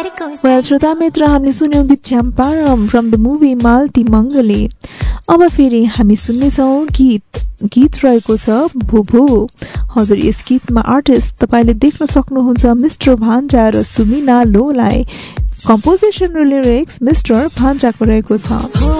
Well, श्रोता मित्र हामीले सुन्यौं गीत चम्पारम फ्रम द मुभी मालती मंगले। अब फेरि हामी सुन्नेछौं गीत रहेको छ भुभु। हजुर, यस गीतमा आर्टिस्ट तपाईले देख्न सक्नुहुन्छ मिस्टर भान्जा र सुमिना लोलाई। कम्पोजिसन र लिरिक्स मिस्टर भान्जाको रहेको छ।